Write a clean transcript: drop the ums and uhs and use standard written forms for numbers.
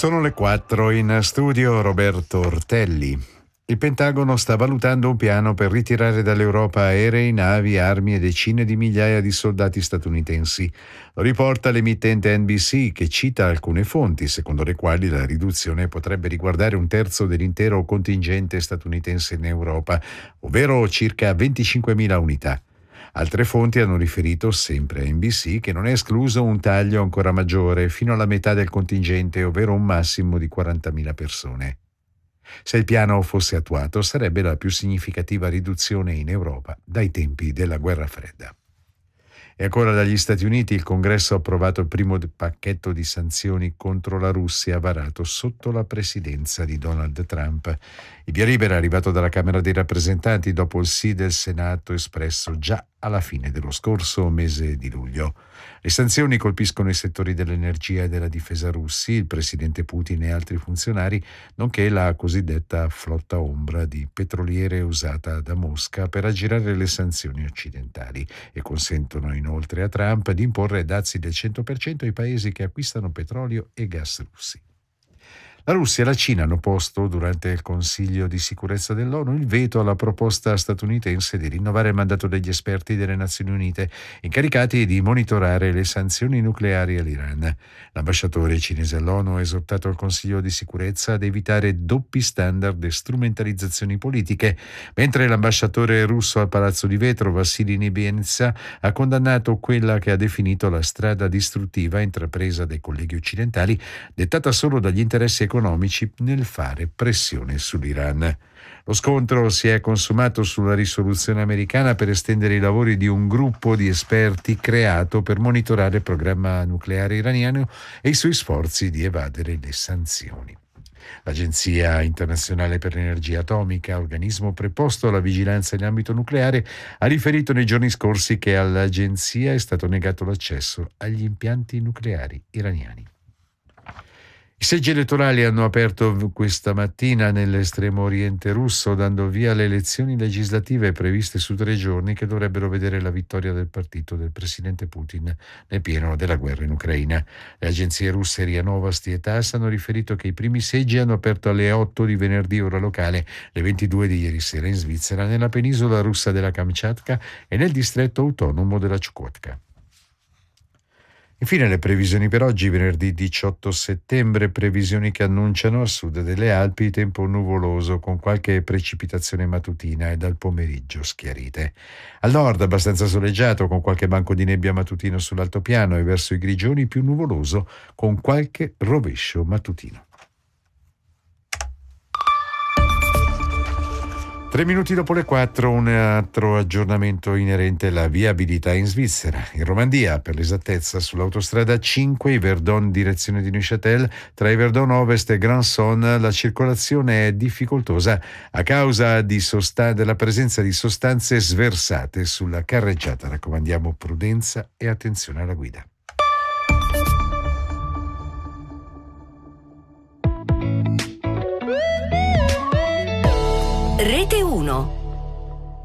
Sono le 4, in studio Roberto Ortelli. Il Pentagono sta valutando un piano per ritirare dall'Europa aerei, navi, armi e decine di migliaia di soldati statunitensi. Lo riporta l'emittente NBC, che cita alcune fonti, secondo le quali la riduzione potrebbe riguardare un terzo dell'intero contingente statunitense in Europa, ovvero circa 25.000 unità. Altre fonti hanno riferito, sempre a NBC, che non è escluso un taglio ancora maggiore, fino alla metà del contingente, ovvero un massimo di 40.000 persone. Se il piano fosse attuato, sarebbe la più significativa riduzione in Europa dai tempi della Guerra Fredda. E ancora dagli Stati Uniti, il Congresso ha approvato il primo pacchetto di sanzioni contro la Russia varato sotto la presidenza di Donald Trump. Il via libera è arrivato dalla Camera dei Rappresentanti dopo il sì del Senato espresso già alla fine dello scorso mese di luglio. Le sanzioni colpiscono i settori dell'energia e della difesa russi, il presidente Putin e altri funzionari, nonché la cosiddetta flotta ombra di petroliere usata da Mosca per aggirare le sanzioni occidentali, e consentono inoltre a Trump di imporre dazi del 100% ai paesi che acquistano petrolio e gas russi. La Russia e la Cina hanno posto, durante il Consiglio di sicurezza dell'ONU, il veto alla proposta statunitense di rinnovare il mandato degli esperti delle Nazioni Unite, incaricati di monitorare le sanzioni nucleari all'Iran. L'ambasciatore cinese all'ONU ha esortato il Consiglio di sicurezza ad evitare doppi standard e strumentalizzazioni politiche, mentre l'ambasciatore russo al Palazzo di Vetro, Vassili Nebenzia, ha condannato quella che ha definito la strada distruttiva intrapresa dai colleghi occidentali, dettata solo dagli interessi economici nel fare pressione sull'Iran. Lo scontro si è consumato sulla risoluzione americana per estendere i lavori di un gruppo di esperti creato per monitorare il programma nucleare iraniano e i suoi sforzi di evadere le sanzioni. L'Agenzia internazionale per l'energia atomica, organismo preposto alla vigilanza in ambito nucleare, ha riferito nei giorni scorsi che all'agenzia è stato negato l'accesso agli impianti nucleari iraniani. I seggi elettorali hanno aperto questa mattina nell'estremo oriente russo, dando via alle elezioni legislative previste su 3 giorni, che dovrebbero vedere la vittoria del partito del presidente Putin nel pieno della guerra in Ucraina. Le agenzie russe RIA Novosti e TASS hanno riferito che i primi seggi hanno aperto alle 8 di venerdì ora locale, le 22 di ieri sera in Svizzera, nella penisola russa della Kamchatka e nel distretto autonomo della Chukotka. Infine le previsioni per oggi, venerdì 18 settembre, previsioni che annunciano a sud delle Alpi tempo nuvoloso con qualche precipitazione mattutina e dal pomeriggio schiarite. Al nord abbastanza soleggiato con qualche banco di nebbia mattutino sull'altopiano, e verso i Grigioni più nuvoloso con qualche rovescio mattutino. 3 minuti dopo le 4, un altro aggiornamento inerente alla viabilità in Svizzera. In Romandia, per l'esattezza, sull'autostrada 5 Yverdon direzione di Neuchâtel, tra Yverdon Ovest e Grandson, la circolazione è difficoltosa a causa della presenza di sostanze sversate sulla carreggiata. Raccomandiamo prudenza e attenzione alla guida. Rete 1.